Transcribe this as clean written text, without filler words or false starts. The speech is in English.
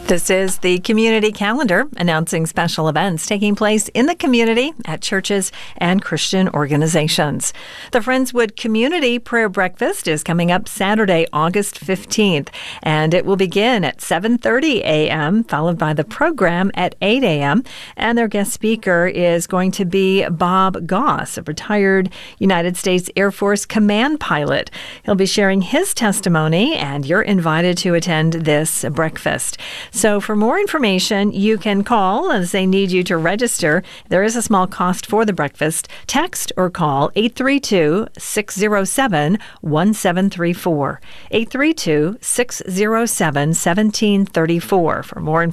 This is the community calendar announcing special events taking place in the community at churches and Christian organizations. The Friendswood Community Prayer Breakfast is coming up Saturday, August 15th, and it will begin at 7:30 a.m., followed by the program at 8 a.m., and their guest speaker is going to be Bob Goss, a retired United States Air Force command pilot. He'll be sharing his testimony, and you're invited to attend this breakfast. So for more information, you can call as they need you to register. There is a small cost for the breakfast. Text or call 832-607-1734. 832-607-1734 for more information.